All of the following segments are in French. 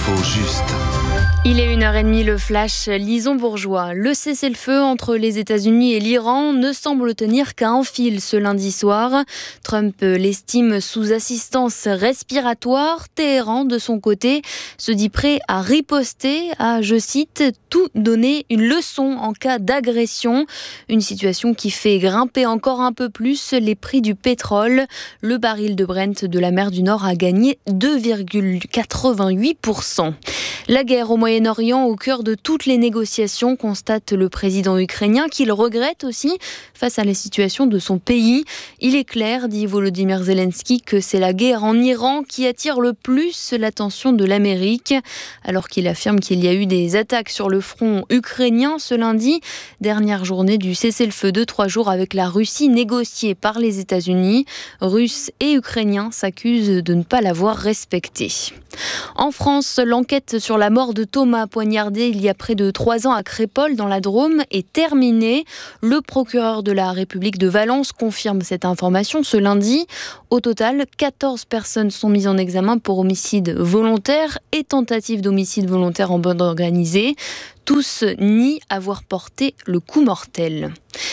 L'info juste. Il est 1h30, le flash, Lison Bourgeois. Le cessez-le-feu entre les États-Unis et l'Iran ne semble tenir qu'à un fil ce lundi soir. Trump l'estime sous assistance respiratoire. Téhéran, de son côté, se dit prêt à riposter, à, je cite, tout donner une leçon en cas d'agression. Une situation qui fait grimper encore un peu plus les prix du pétrole. Le baril de Brent de la mer du Nord a gagné 2,88%. La guerre au Moyen-Orient au cœur de toutes les négociations, constate le président ukrainien, qu'il regrette aussi face à la situation de son pays. Il est clair, dit Volodymyr Zelensky, que c'est la guerre en Iran qui attire le plus l'attention de l'Amérique. Alors qu'il affirme qu'il y a eu des attaques sur le front ukrainien ce lundi, dernière journée du cessez-le-feu de 3 jours avec la Russie négociée par les États-Unis. Russes et Ukrainiens s'accusent de ne pas l'avoir respecté. En France, l'enquête sur la mort de Thomas, poignardé il y a près de 3 ans à Crépol dans la Drôme, est terminée. Le procureur de la République de Valence confirme cette information ce lundi. Au total, 14 personnes sont mises en examen pour homicide volontaire et tentative d'homicide volontaire en bande organisée. Tous nient avoir porté le coup mortel.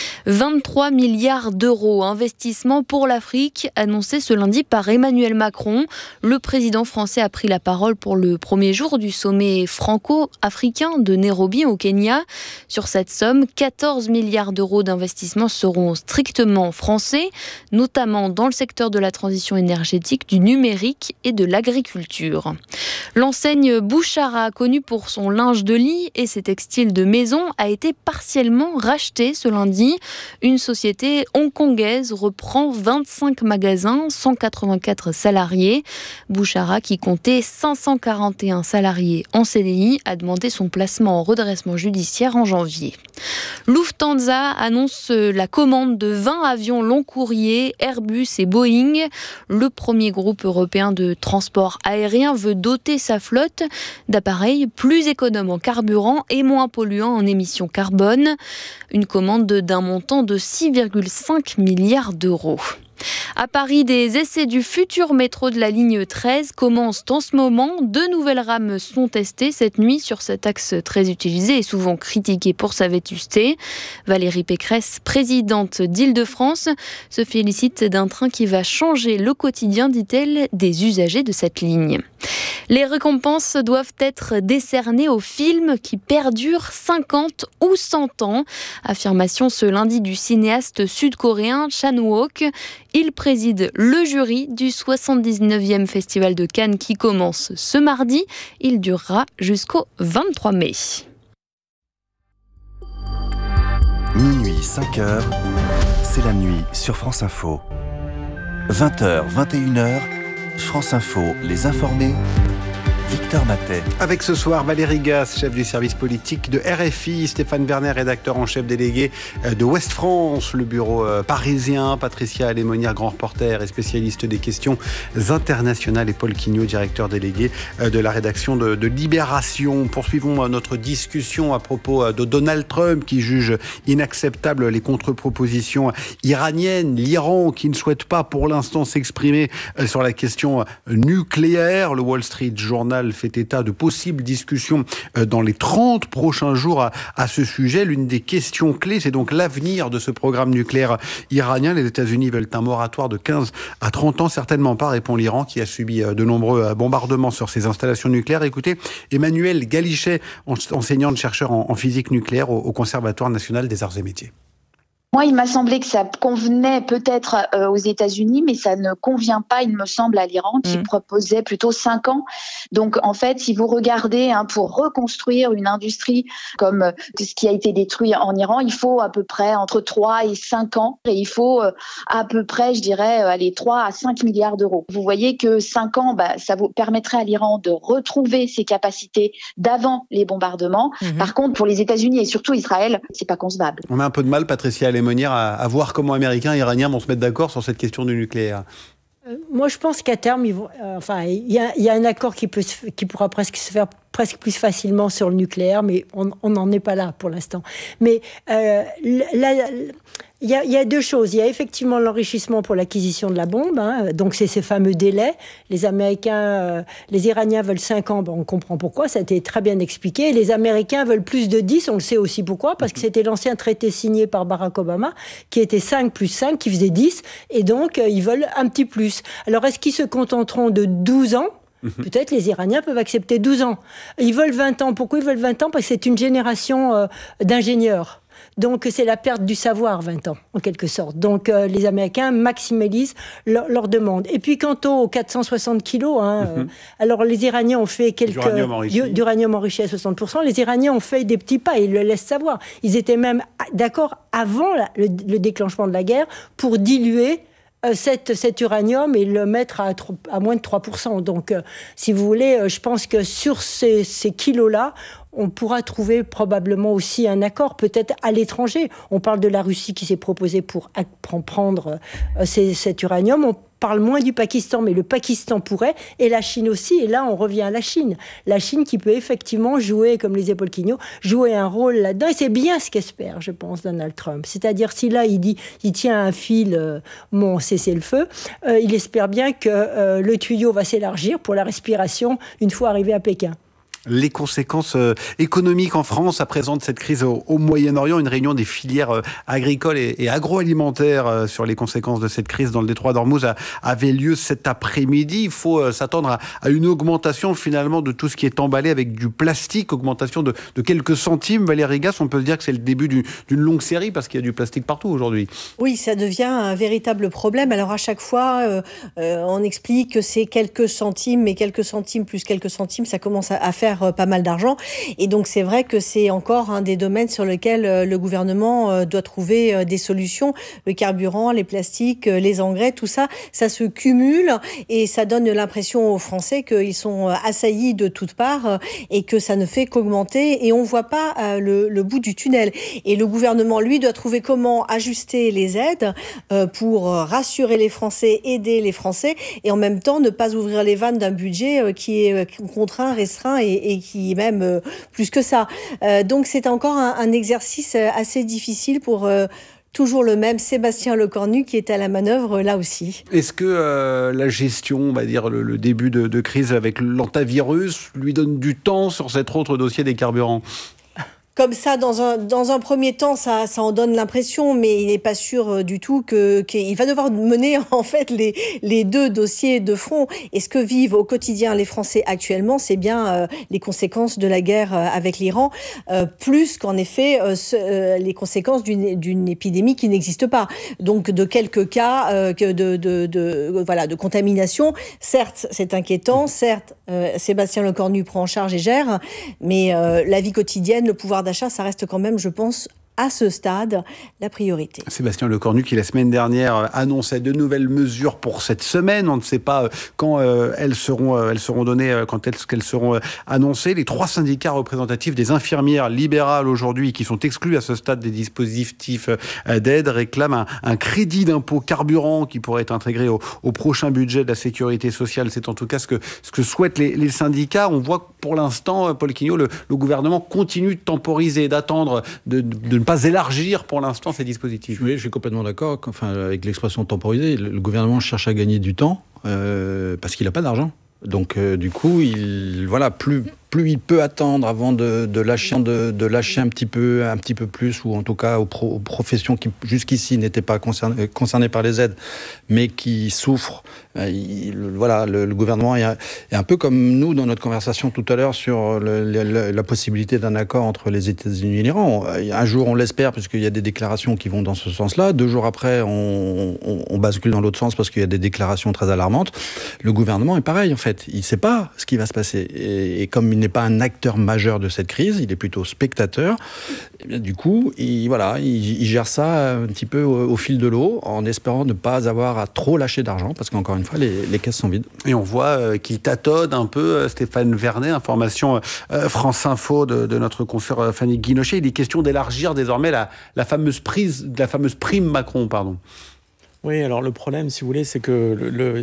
23 milliards d'euros investissement pour l'Afrique, annoncé ce lundi par Emmanuel Macron. Le président français a pris la parole pour le premier jour du sommet franco-africain de Nairobi au Kenya. Sur cette somme, 14 milliards d'euros d'investissement seront strictement français, notamment dans le secteur de la transition énergétique, du numérique et de l'agriculture. L'enseigne Bouchara, connue pour son linge de lit et ses textiles de maison, a été partiellement rachetée ce lundi. Une société hongkongaise reprend 25 magasins, 184 salariés. Bouchara, qui comptait 541 salariés en CDI, a demandé son placement en redressement judiciaire en janvier. Lufthansa annonce la commande de 20 avions long courrier, Airbus et Boeing. Le premier groupe européen de transport aérien veut doter sa flotte d'appareils plus économes en carburant et moins polluants en émissions carbone. Une commande d'un montant de 6,5 milliards d'euros. À Paris, des essais du futur métro de la ligne 13 commencent en ce moment. 2 nouvelles rames sont testées cette nuit sur cet axe très utilisé et souvent critiqué pour sa vétusté. Valérie Pécresse, présidente d'Île-de-France, se félicite d'un train qui va changer le quotidien, dit-elle, des usagers de cette ligne. Les récompenses doivent être décernées aux films qui perdurent 50 ou 100 ans. Affirmation ce lundi du cinéaste sud-coréen Chan-wook. Il préside le jury du 79e Festival de Cannes qui commence ce mardi. Il durera jusqu'au 23 mai. Minuit, 5h, c'est la nuit sur France Info. 20h, 21h, France Info, les informés. Victor Matet. Avec ce soir Valérie Gasse, chef du service politique de RFI, Stéphane Werner, rédacteur en chef délégué de Ouest France, le bureau parisien, Patricia Alémonière, grand reporter et spécialiste des questions internationales, et Paul Quignot, directeur délégué de la rédaction de Libération. Poursuivons notre discussion à propos de Donald Trump qui juge inacceptables les contre-propositions iraniennes, l'Iran qui ne souhaite pas pour l'instant s'exprimer sur la question nucléaire. Le Wall Street Journal fait état de possibles discussions dans les 30 prochains jours à ce sujet. L'une des questions clés, c'est donc l'avenir de ce programme nucléaire iranien. Les États-Unis veulent un moratoire de 15 à 30 ans. Certainement pas, répond l'Iran, qui a subi de nombreux bombardements sur ses installations nucléaires. Écoutez, Emmanuel Galichet, enseignante-chercheur en physique nucléaire au Conservatoire national des arts et métiers. Moi, il m'a semblé que ça convenait peut-être aux États-Unis, mais ça ne convient pas, il me semble, à l'Iran, qui proposait plutôt 5 ans. Donc, en fait, si vous regardez, pour reconstruire une industrie comme ce qui a été détruit en Iran, il faut à peu près entre 3 et 5 ans. Et il faut à peu près, je dirais, 3 à 5 milliards d'euros. Vous voyez que 5 ans, ça vous permettrait à l'Iran de retrouver ses capacités d'avant les bombardements. Par contre, pour les États-Unis et surtout Israël, c'est pas concevable. On a un peu de mal, Patricia Alémonière, à voir comment Américains et Iraniens vont se mettre d'accord sur cette question du nucléaire. Moi, je pense qu'à terme, il y a un accord qui pourra presque se faire presque plus facilement sur le nucléaire, mais on n'en est pas là pour l'instant. Mais Il y a deux choses. Il y a effectivement l'enrichissement pour l'acquisition de la bombe, donc c'est ces fameux délais. Les Américains, les Iraniens veulent 5 ans, on comprend pourquoi, ça a été très bien expliqué. Les Américains veulent plus de 10, on le sait aussi pourquoi, parce que c'était l'ancien traité signé par Barack Obama, qui était 5 plus 5, qui faisait 10, et donc ils veulent un petit plus. Alors est-ce qu'ils se contenteront de 12 ans ? Peut-être les Iraniens peuvent accepter 12 ans. Ils veulent 20 ans. Pourquoi ils veulent 20 ans ? Parce que c'est une génération d'ingénieurs. Donc, c'est la perte du savoir, 20 ans, en quelque sorte. Donc, les Américains maximalisent leur demande. Et puis, quant aux 460 kilos, alors les Iraniens ont fait d'uranium enrichi à 60%. Les Iraniens ont fait des petits pas, ils le laissent savoir. Ils étaient même d'accord avant le déclenchement de la guerre pour diluer cet uranium et le mettre à moins de 3%. Donc, si vous voulez, je pense que sur ces kilos-là, on pourra trouver probablement aussi un accord, peut-être à l'étranger. On parle de la Russie qui s'est proposée pour prendre cet uranium. On parle moins du Pakistan, mais le Pakistan pourrait, et la Chine aussi. Et là, on revient à la Chine. La Chine qui peut effectivement jouer, comme les épaules Quignot, jouer un rôle là-dedans. Et c'est bien ce qu'espère, je pense, Donald Trump. C'est-à-dire, si là, il tient un fil, cessez-le-feu, il espère bien que le tuyau va s'élargir pour la respiration une fois arrivé à Pékin. Les conséquences économiques en France à présent de cette crise au Moyen-Orient, une réunion des filières agricoles et agroalimentaires sur les conséquences de cette crise dans le détroit d'Ormuz avait lieu cet après-midi. Il faut s'attendre à une augmentation finalement de tout ce qui est emballé avec du plastique, augmentation de quelques centimes. Valérie Gasse, on peut se dire que c'est le début d'une longue série parce qu'il y a du plastique partout aujourd'hui. Oui, ça devient un véritable problème. Alors à chaque fois, on explique que c'est quelques centimes, mais quelques centimes plus quelques centimes, ça commence à faire pas mal d'argent. Et donc, c'est vrai que c'est encore un des domaines sur lesquels le gouvernement doit trouver des solutions. Le carburant, les plastiques, les engrais, tout ça, ça se cumule et ça donne l'impression aux Français qu'ils sont assaillis de toutes parts et que ça ne fait qu'augmenter et on ne voit pas le bout du tunnel. Et le gouvernement, lui, doit trouver comment ajuster les aides pour rassurer les Français, aider les Français et en même temps ne pas ouvrir les vannes d'un budget qui est contraint, restreint et qui même plus que ça. Donc c'est encore un exercice assez difficile pour toujours le même Sébastien Lecornu qui est à la manœuvre là aussi. Est-ce que la gestion, on va dire le début de crise avec l'antivirus lui donne du temps sur cet autre dossier des carburants ? Comme ça, dans un premier temps, ça en donne l'impression, mais il n'est pas sûr du tout qu'il va devoir mener en fait les deux dossiers de front. Et ce que vivent au quotidien les Français actuellement, c'est bien les conséquences de la guerre avec l'Iran, plus qu'en effet les conséquences d'une épidémie qui n'existe pas. Donc de quelques cas de contamination. Certes, c'est inquiétant. Certes, Sébastien Lecornu prend en charge et gère, mais la vie quotidienne, le pouvoir d'achat, ça reste quand même, je pense, à ce stade, la priorité. Sébastien Lecornu qui, la semaine dernière, annonçait de nouvelles mesures pour cette semaine. On ne sait pas quand elles seront données, quand qu'elles seront annoncées. Les 3 syndicats représentatifs des infirmières libérales aujourd'hui, qui sont exclus à ce stade des dispositifs d'aide, réclament un crédit d'impôt carburant qui pourrait être intégré au prochain budget de la sécurité sociale. C'est en tout cas ce que souhaitent les syndicats. On voit que pour l'instant, Paul Quignot, le gouvernement continue de temporiser, d'attendre, de ne pas élargir pour l'instant ces dispositifs. Oui, je suis complètement d'accord. Avec l'expression temporiser, le gouvernement cherche à gagner du temps parce qu'il n'a pas d'argent. Donc du coup, plus il peut attendre avant de lâcher un petit peu plus, ou en tout cas aux professions qui jusqu'ici n'étaient pas concernées par les aides, mais qui souffrent. Le gouvernement est un peu comme nous dans notre conversation tout à l'heure sur la possibilité d'un accord entre les États-Unis et l'Iran. Un jour, on l'espère parce qu'il y a des déclarations qui vont dans ce sens-là. 2 jours après, on bascule dans l'autre sens parce qu'il y a des déclarations très alarmantes. Le gouvernement est pareil, en fait. Il ne sait pas ce qui va se passer. Et comme il n'est pas un acteur majeur de cette crise, il est plutôt spectateur. Et bien, du coup, il gère ça un petit peu au fil de l'eau, en espérant ne pas avoir à trop lâcher d'argent, parce qu'encore une fois, les caisses sont vides. Et on voit qu'il tâtonne un peu, Stéphane Vernet, information France Info de notre consoeur Fanny Guinochet. Il est question d'élargir désormais la fameuse prime Macron, pardon. Oui, alors le problème, si vous voulez, c'est que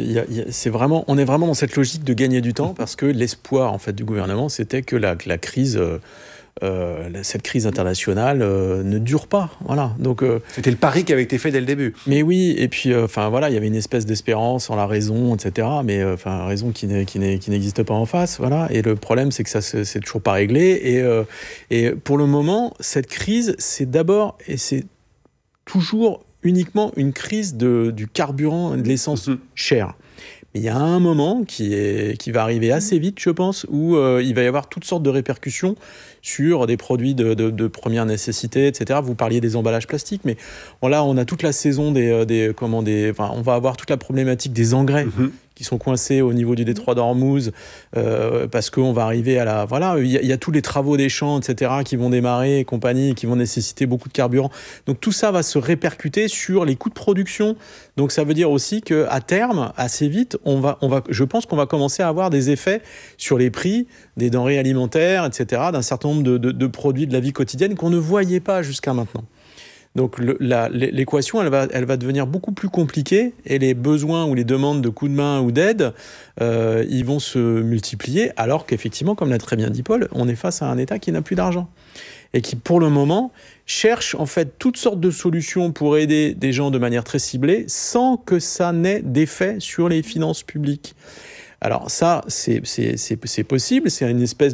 on est vraiment dans cette logique de gagner du temps parce que l'espoir en fait du gouvernement, c'était que la crise cette crise internationale ne dure pas. Voilà. Donc, c'était le pari qui avait été fait dès le début. Mais oui, et puis voilà, il y avait une espèce d'espérance en la raison, etc. Mais raison qui n'existe pas en face. Voilà. Et le problème, c'est que ça, c'est toujours pas réglé. Et pour le moment, cette crise, c'est d'abord et c'est toujours uniquement une crise du carburant et de l'essence chère. Mais il y a un moment qui va arriver assez vite, je pense, où il va y avoir toutes sortes de répercussions sur des produits de première nécessité, etc. Vous parliez des emballages plastiques, mais là, on a toute la saison on va avoir toute la problématique des engrais qui sont coincés au niveau du détroit d'Ormuz, parce qu'on va arriver à la... Voilà, il y a tous les travaux des champs, etc., qui vont démarrer et compagnie, qui vont nécessiter beaucoup de carburant. Donc tout ça va se répercuter sur les coûts de production. Donc ça veut dire aussi qu'à terme, assez vite, je pense qu'on va commencer à avoir des effets sur les prix des denrées alimentaires, etc., d'un certain nombre de produits de la vie quotidienne qu'on ne voyait pas jusqu'à maintenant. Donc l'équation, elle va devenir beaucoup plus compliquée et les besoins ou les demandes de coups de main ou d'aide, ils vont se multiplier, alors qu'effectivement, comme l'a très bien dit Paul, on est face à un État qui n'a plus d'argent et qui, pour le moment, cherche en fait toutes sortes de solutions pour aider des gens de manière très ciblée sans que ça n'ait d'effet sur les finances publiques. Alors ça, c'est possible, c'est une espèce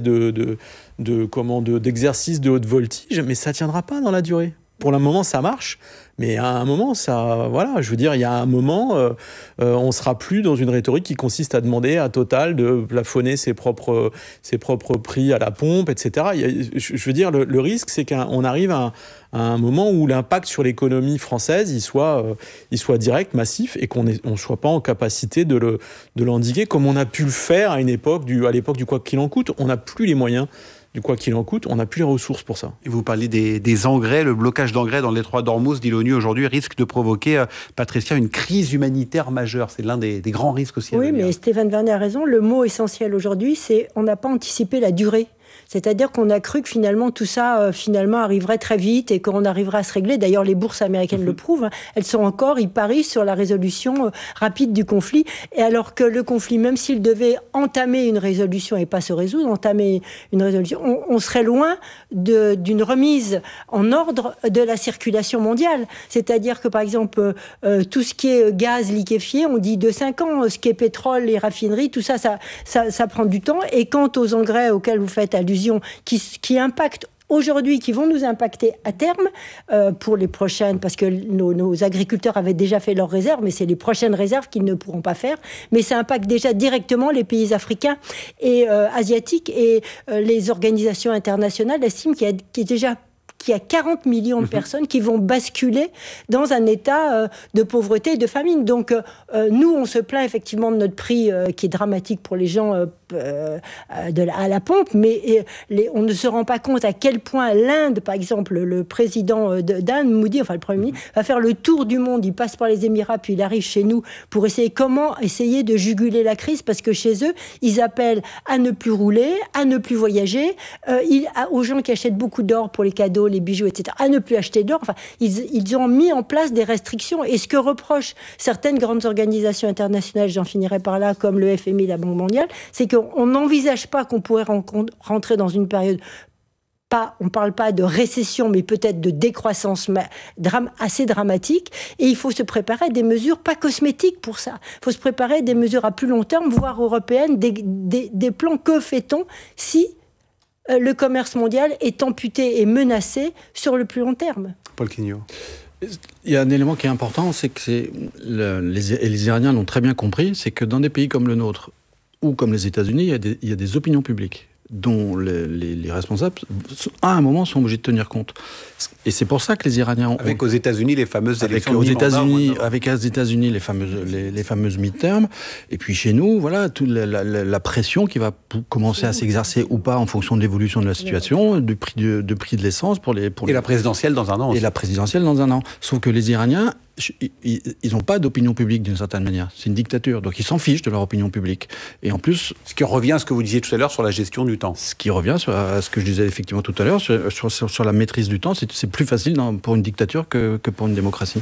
d'exercice de haute voltige, mais ça tiendra pas dans la durée. Pour le moment, ça marche, mais à un moment, il y a un moment, on sera plus dans une rhétorique qui consiste à demander à Total de plafonner ses propres prix à la pompe, etc. Le risque, c'est qu'on arrive à un moment où l'impact sur l'économie française, il soit direct, massif, et qu'on ne soit pas en capacité de l'endiguer, comme on a pu le faire à l'époque du quoi qu'il en coûte. On n'a plus les moyens du quoi qu'il en coûte, on n'a plus les ressources pour ça. Et vous parliez des engrais, le blocage d'engrais dans le détroit d'Ormuz, dit l'ONU aujourd'hui, risque de provoquer, Patricia, une crise humanitaire majeure. C'est l'un des grands risques aussi. Oui, mais Stéphane Vernet a raison. Le mot essentiel aujourd'hui, c'est on n'a pas anticipé la durée. C'est-à-dire qu'on a cru que finalement tout ça arriverait très vite et qu'on arriverait à se régler. D'ailleurs, les bourses américaines le prouvent. Elles ils parient sur la résolution rapide du conflit. Et alors que le conflit, même s'il devait entamer une résolution et pas se résoudre, entamer une résolution, on serait loin d'une remise en ordre de la circulation mondiale. C'est-à-dire que, par exemple, tout ce qui est gaz liquéfié, on dit de 5 ans. Ce qui est pétrole, les raffineries, tout ça prend du temps. Et quant aux engrais auxquels vous faites allusion, qui impactent aujourd'hui, qui vont nous impacter à terme pour les prochaines, parce que nos agriculteurs avaient déjà fait leurs réserves, mais c'est les prochaines réserves qu'ils ne pourront pas faire. Mais ça impacte déjà directement les pays africains et asiatiques, et les organisations internationales estiment qu'il y a 40 millions de personnes qui vont basculer dans un état de pauvreté et de famine. Donc, nous, on se plaint effectivement de notre prix qui est dramatique pour les gens à la pompe, mais on ne se rend pas compte à quel point l'Inde, par exemple, le président d'Inde, Modi, enfin le Premier ministre, va faire le tour du monde. Il passe par les Émirats, puis il arrive chez nous pour essayer de juguler la crise, parce que chez eux, ils appellent à ne plus rouler, à ne plus voyager, aux gens qui achètent beaucoup d'or pour les cadeaux, les bijoux, etc., à ne plus acheter d'or. Enfin, ils ont mis en place des restrictions. Et ce que reprochent certaines grandes organisations internationales, j'en finirai par là, comme le FMI, la Banque mondiale, c'est qu'on n'envisage pas qu'on pourrait rentrer dans une période, on ne parle pas de récession, mais peut-être de décroissance assez dramatique. Et il faut se préparer à des mesures pas cosmétiques pour ça. Il faut se préparer à des mesures à plus long terme, voire européennes, des plans. Que fait-on si le commerce mondial est amputé et menacé sur le plus long terme? Paul Quignot. Il y a un élément qui est important, c'est que les Iraniens l'ont très bien compris, c'est que dans des pays comme le nôtre, ou comme les États-Unis, il y a des opinions publiques dont les responsables, à un moment, sont obligés de tenir compte. Et c'est pour ça que les Iraniens... Avec aux États-Unis les fameuses élections avec aux États-Unis les fameuses mid-terms, et puis chez nous, voilà, toute la pression qui va commencer à s'exercer ou pas en fonction de l'évolution de la situation, du prix de l'essence et la présidentielle dans un an aussi. Et la présidentielle dans un an. Sauf que les Iraniens, ils n'ont pas d'opinion publique d'une certaine manière. C'est une dictature, donc ils s'en fichent de leur opinion publique. Et en plus... Ce qui revient à ce que vous disiez tout à l'heure sur la gestion du temps. Ce qui revient à ce que je disais effectivement tout à l'heure, sur la maîtrise du temps. C'est plus facile pour une dictature que pour une démocratie.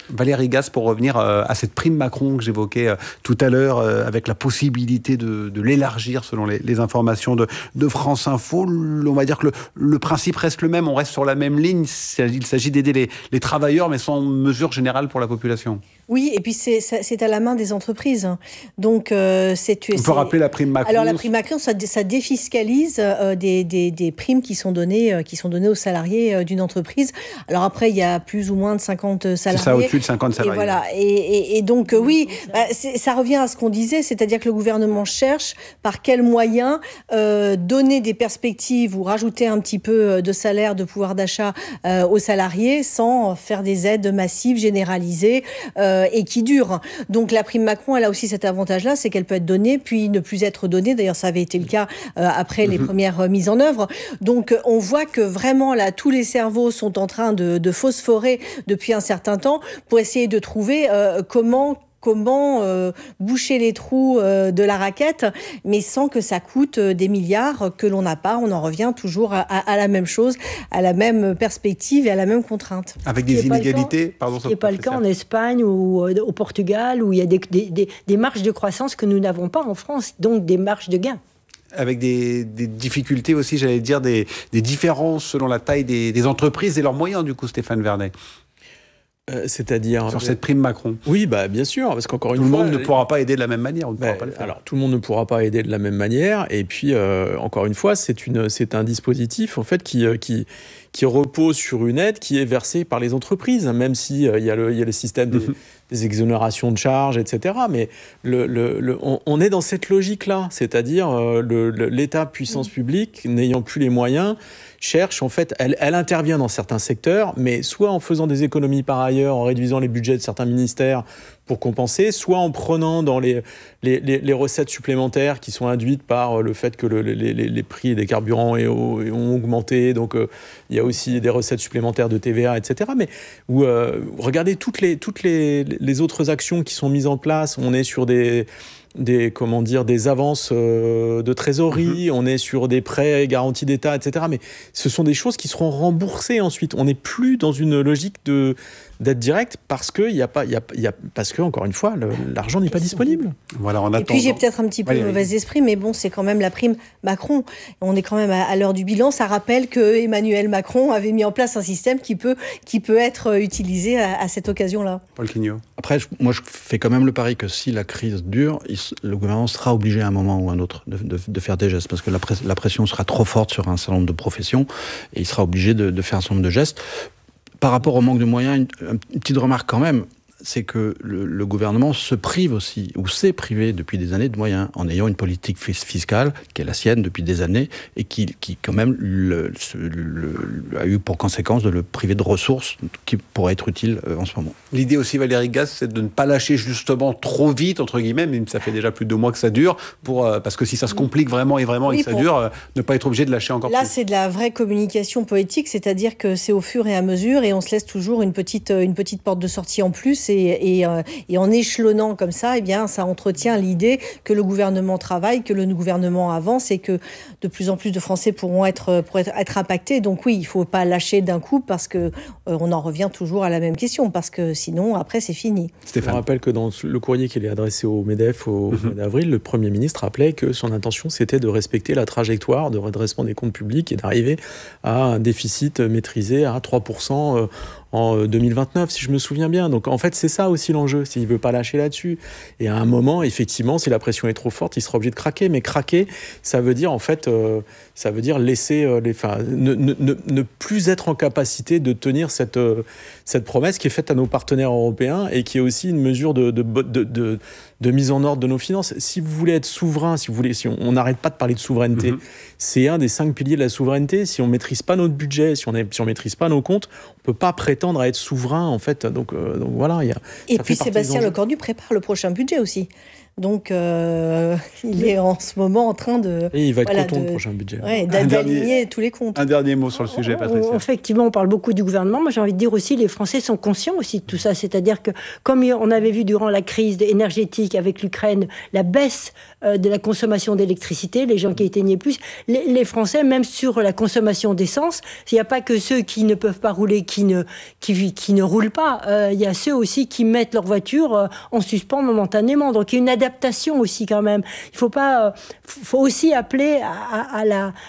Valérie Gasse, pour revenir à cette prime Macron que j'évoquais tout à l'heure, avec la possibilité de l'élargir selon les informations de France Info, on va dire que le principe reste le même, on reste sur la même ligne, il s'agit d'aider les travailleurs, mais sans mesure générale pour la population. Oui, et puis c'est à la main des entreprises. Donc, on peut rappeler la prime Macron. Alors la prime Macron, ça défiscalise des primes qui sont données aux salariés d'une entreprise. Alors après, il y a plus ou moins de 50 salariés. C'est ça, au-dessus de 50 salariés. Et voilà. Et donc oui, ça revient à ce qu'on disait, c'est-à-dire que le gouvernement cherche par quels moyens donner des perspectives ou rajouter un petit peu de salaire, de pouvoir d'achat aux salariés sans faire des aides massives, généralisées. Et qui dure. Donc la prime Macron, elle a aussi cet avantage-là, c'est qu'elle peut être donnée, puis ne plus être donnée. D'ailleurs, ça avait été le cas après les premières mises en œuvre. Donc on voit que vraiment, là, tous les cerveaux sont en train de phosphorer depuis un certain temps pour essayer de trouver comment boucher les trous de la raquette, mais sans que ça coûte des milliards que l'on n'a pas. On en revient toujours à la même chose, à la même perspective et à la même contrainte. Avec des inégalités, pardon. Ce n'est pas le cas en Espagne ou au Portugal, où il y a des marges de croissance que nous n'avons pas en France, donc des marges de gains. Avec des difficultés aussi, j'allais dire, des différences selon la taille des entreprises et leurs moyens, du coup, Stéphane Vernet. C'est-à-dire sur cette prime Macron. Oui, bien sûr, parce qu'encore une fois, tout le monde ne pourra pas aider de la même manière. Alors, tout le monde ne pourra pas aider de la même manière, et puis encore une fois, c'est un dispositif en fait qui repose sur une aide qui est versée par les entreprises, même si il y a le système des exonérations de charges, etc. Mais on est dans cette logique-là, c'est-à-dire l'État, puissance publique, n'ayant plus les moyens, cherche, en fait, elle intervient dans certains secteurs, mais soit en faisant des économies par ailleurs, en réduisant les budgets de certains ministères pour compenser, soit en prenant dans les recettes supplémentaires qui sont induites par le fait que les prix des carburants ont augmenté, donc il y a aussi des recettes supplémentaires de TVA, etc. Mais regardez toutes les autres actions qui sont mises en place, on est sur des avances de trésorerie, on est sur des prêts garantis d'État, etc. Mais ce sont des choses qui seront remboursées ensuite. On n'est plus dans une logique d'aide directe parce que encore une fois, l'argent n'est pas disponible. Voilà, en attendant. Et puis j'ai peut-être un petit peu mauvais esprit, mais bon, c'est quand même la prime Macron. On est quand même à l'heure du bilan. Ça rappelle que Emmanuel Macron avait mis en place un système qui peut être utilisé à cette occasion-là. Paul Quignot. Après, moi, je fais quand même le pari que si la crise dure, le gouvernement sera obligé à un moment ou à un autre de faire des gestes, parce que la pression sera trop forte sur un certain nombre de professions, et il sera obligé de faire un certain nombre de gestes. Par rapport au manque de moyens, une petite remarque quand même, c'est que le gouvernement se prive aussi, ou s'est privé depuis des années de moyens, en ayant une politique fiscale qui est la sienne depuis des années, et qui quand même a eu pour conséquence de le priver de ressources qui pourraient être utiles en ce moment. L'idée aussi, Valérie Gasse, c'est de ne pas lâcher justement trop vite, entre guillemets, même ça fait déjà plus de 2 mois que ça dure, parce que si ça se complique vraiment et que ça dure, ne pas être obligé de lâcher encore plus. Là, c'est de la vraie communication politique, c'est-à-dire que c'est au fur et à mesure, et on se laisse toujours une petite porte de sortie en plus, et en échelonnant comme ça, eh bien, ça entretient l'idée que le gouvernement travaille, que le gouvernement avance, et que de plus en plus de Français pourront être impactés. Donc oui, il ne faut pas lâcher d'un coup, parce que on en revient toujours à la même question, parce que sinon, après, c'est fini. Stéphane. Je rappelle que dans le courrier qu'il est adressé au MEDEF au mois d'avril, le Premier ministre rappelait que son intention, c'était de respecter la trajectoire de redressement des comptes publics et d'arriver à un déficit maîtrisé à 3% en 2029, si je me souviens bien. Donc en fait, c'est ça aussi l'enjeu, s'il ne veut pas lâcher là-dessus. Et à un moment, effectivement, si la pression est trop forte, il sera obligé de craquer. Mais craquer, ça veut dire en fait, laisser ne plus être en capacité de tenir cette promesse qui est faite à nos partenaires européens, et qui est aussi une mesure de mise en ordre de nos finances. Si vous voulez être souverain, si on n'arrête pas de parler de souveraineté, c'est un des 5 piliers de la souveraineté. Si on ne maîtrise pas notre budget, si on ne maîtrise pas nos comptes, on ne peut pas prétendre à être souverain, en fait. Donc voilà. Et puis Sébastien Lecornu prépare le prochain budget aussi. Donc, il est en ce moment en train de... Et il va être content le prochain budget. Ouais, d'aligner tous les comptes. Un dernier mot sur le sujet, Patricia. Effectivement, on parle beaucoup du gouvernement. Moi, j'ai envie de dire aussi, les Français sont conscients aussi de tout ça. C'est-à-dire que, comme on avait vu durant la crise énergétique avec l'Ukraine, la baisse de la consommation d'électricité, les gens qui éteignaient plus, les Français, même sur la consommation d'essence, il n'y a pas que ceux qui ne peuvent pas rouler, qui ne roulent pas. Il y a ceux aussi qui mettent leur voiture en suspens momentanément. Donc, il y a une adaptation aussi quand même. Il faut aussi appeler à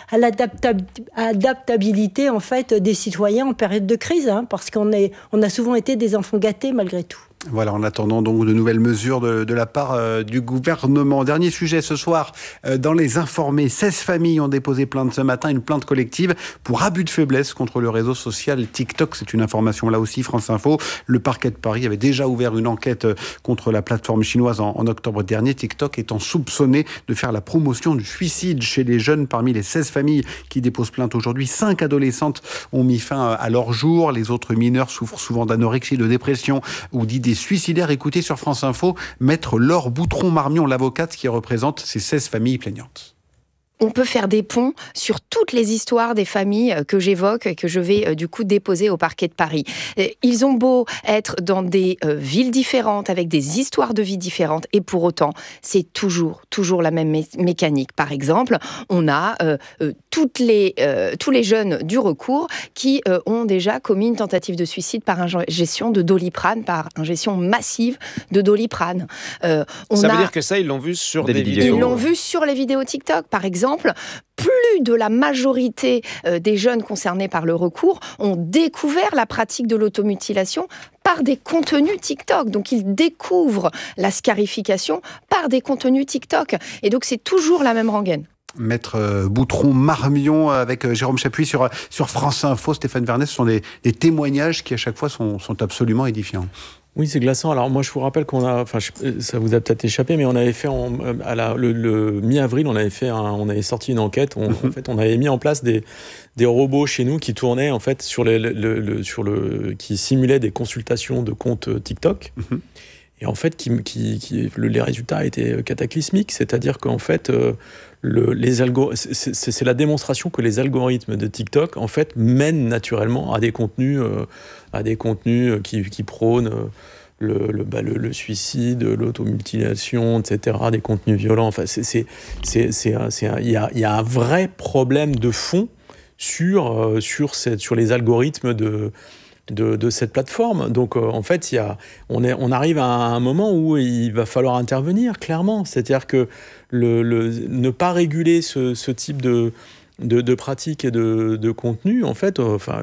l'adaptabilité en fait des citoyens en période de crise, parce qu'on a souvent été des enfants gâtés malgré tout. Voilà, en attendant donc de nouvelles mesures de la part du gouvernement. Dernier sujet ce soir, dans les informés, 16 familles ont déposé plainte ce matin, une plainte collective pour abus de faiblesse contre le réseau social TikTok. C'est une information là aussi, France Info. Le parquet de Paris avait déjà ouvert une enquête contre la plateforme chinoise en octobre dernier. TikTok étant soupçonné de faire la promotion du suicide chez les jeunes. Parmi les 16 familles qui déposent plainte aujourd'hui, 5 adolescentes ont mis fin à leur jour. Les autres mineurs souffrent souvent d'anorexie, de dépression ou d'idées suicidaires. Écoutez sur France Info, Maître Laure Boutron-Marmion, l'avocate qui représente ces 16 familles plaignantes. On peut faire des ponts sur toutes les histoires des familles que j'évoque et que je vais du coup déposer au parquet de Paris. Ils ont beau être dans des villes différentes, avec des histoires de vie différentes, et pour autant, c'est toujours la même mécanique. Par exemple, on a tous les jeunes du recours qui ont déjà commis une tentative de suicide par ingestion de Doliprane, par ingestion massive de Doliprane. Ça veut dire que ça, ils l'ont vu sur des vidéos. Ils l'ont vu sur les vidéos TikTok, par exemple. Plus de la majorité des jeunes concernés par le recours ont découvert la pratique de l'automutilation par des contenus TikTok. Donc, ils découvrent la scarification par des contenus TikTok. Et donc, c'est toujours la même rengaine. Maître Boutron-Marmion avec Jérôme Chapuis sur France Info. Stéphane Vernet, ce sont des témoignages qui, à chaque fois, sont absolument édifiants. Oui, c'est glaçant. Alors moi, je vous rappelle ça vous a peut-être échappé, mais on avait fait le mi-avril, on avait sorti une enquête. En fait, on avait mis en place des robots chez nous qui tournaient en fait qui simulaient des consultations de comptes TikTok. Et en fait, les résultats étaient cataclysmiques. C'est-à-dire qu'en fait, c'est la démonstration que les algorithmes de TikTok en fait mènent naturellement à des contenus qui prônent le suicide, l'automutilation, etc., des contenus violents. Enfin, il y a un vrai problème de fond sur les algorithmes de cette plateforme. Donc, en fait, on arrive à un moment où il va falloir intervenir, clairement. C'est-à-dire que ne pas réguler ce type de pratiques et de contenu, en fait,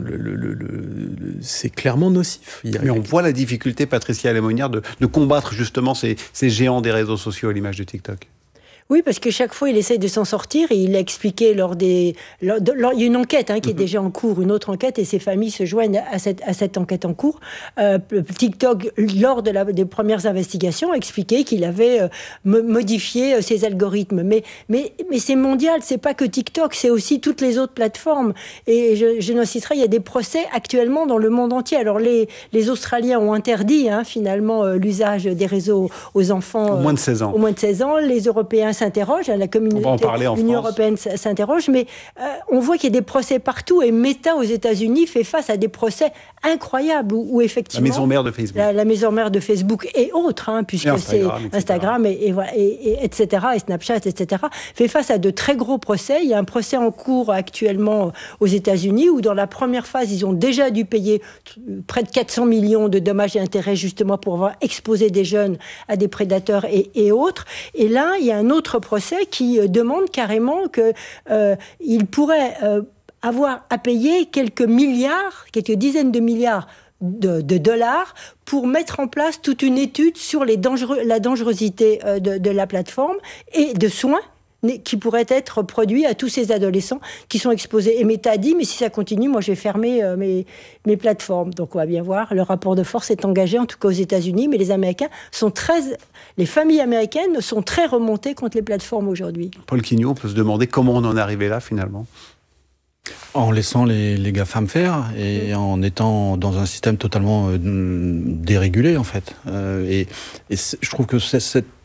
c'est clairement nocif. Mais on voit la difficulté, Patricia Lémonière, de combattre justement ces géants des réseaux sociaux à l'image de TikTok. Oui, parce que chaque fois, il essaye de s'en sortir et il a expliqué il y a une enquête qui est déjà en cours, une autre enquête, et ces familles se joignent à cette enquête en cours. TikTok, lors des premières investigations, a expliqué qu'il avait modifié ses algorithmes. Mais c'est mondial, c'est pas que TikTok, c'est aussi toutes les autres plateformes. Et je n'en citerai, il y a des procès actuellement dans le monde entier. Alors les Australiens ont interdit finalement l'usage des réseaux aux enfants au moins de 16 ans. Au moins de 16 ans, les Européens s'interroge, la communauté, l'Union européenne s'interroge, mais on voit qu'il y a des procès partout, et Meta aux États-Unis fait face à des procès incroyables où effectivement la maison mère de Facebook, la maison mère de Facebook et autres, puisque c'est Instagram et etc. et Snapchat, etc. fait face à de très gros procès. Il y a un procès en cours actuellement aux États-Unis où dans la première phase ils ont déjà dû payer près de 400 millions de dommages et intérêts justement pour avoir exposé des jeunes à des prédateurs et autres. Et là il y a un autre procès qui demande carrément qu'il pourrait avoir à payer quelques dizaines de milliards de dollars pour mettre en place toute une étude sur la dangerosité de la plateforme et de soins qui pourraient être produits à tous ces adolescents qui sont exposés. Et Meta a dit, mais si ça continue, moi je vais fermer mes plateformes. Donc on va bien voir, le rapport de force est engagé, en tout cas aux États-Unis, mais les familles américaines sont très remontées contre les plateformes aujourd'hui. Paul Quignot, on peut se demander comment on en est arrivé là finalement. En laissant les GAFAM faire et en étant dans un système totalement dérégulé en fait. Et je trouve que cette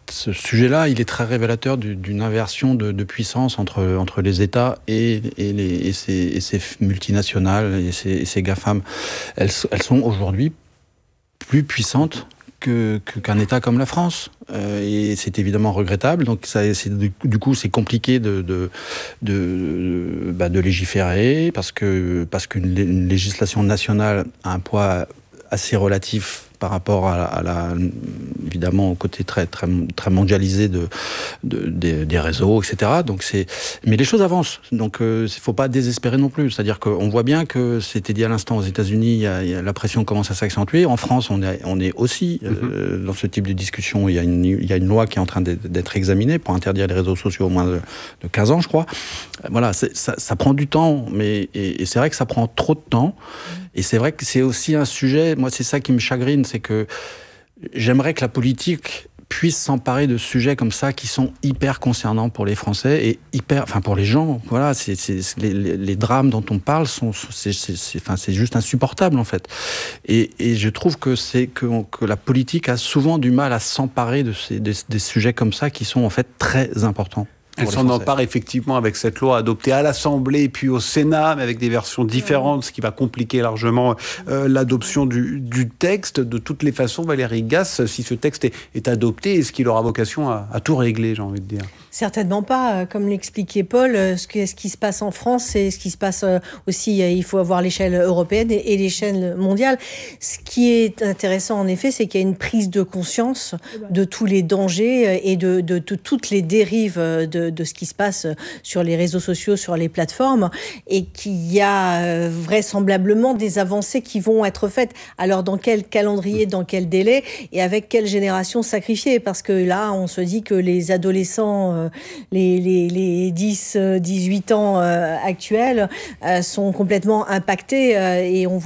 ce sujet-là, il est très révélateur d'une inversion de puissance entre les États et ces multinationales et ces GAFAM. Elles sont aujourd'hui plus puissantes qu'un État comme la France. Et c'est évidemment regrettable. Donc du coup, c'est compliqué de légiférer parce qu'une législation nationale a un poids assez relatif par rapport évidemment au côté très, très, très mondialisé des réseaux, etc. Mais les choses avancent. Donc, il faut pas désespérer non plus. C'est-à-dire qu'on voit bien que, c'était dit à l'instant, aux États-Unis, la pression commence à s'accentuer. En France, on est aussi dans ce type de discussion. Il y a une loi qui est en train d'être examinée pour interdire les réseaux sociaux au moins de 15 ans, je crois. Voilà, ça prend du temps, et c'est vrai que ça prend trop de temps. Et c'est vrai que c'est aussi un sujet, moi c'est ça qui me chagrine, c'est que j'aimerais que la politique puisse s'emparer de sujets comme ça qui sont hyper concernants pour les Français et pour les gens. Voilà, les drames dont on parle c'est juste insupportable en fait. Et je trouve que la politique a souvent du mal à s'emparer des sujets comme ça qui sont en fait très importants. Elle s'en empare effectivement avec cette loi adoptée à l'Assemblée et puis au Sénat, mais avec des versions différentes, ce qui va compliquer largement l'adoption du texte. De toutes les façons, Valérie Gasse, si ce texte est adopté, est-ce qu'il aura vocation à tout régler, j'ai envie de dire ? Certainement pas. Comme l'expliquait Paul, ce qui se passe en France, c'est ce qui se passe aussi, il faut avoir l'échelle européenne et l'échelle mondiale. Ce qui est intéressant, en effet, c'est qu'il y a une prise de conscience de tous les dangers et de toutes les dérives de ce qui se passe sur les réseaux sociaux, sur les plateformes, et qu'il y a vraisemblablement des avancées qui vont être faites. Alors, dans quel calendrier, dans quel délai, et avec quelle génération sacrifiée ? Parce que là, on se dit que les adolescents, les 10-18 ans actuels sont complètement impactés, et on voit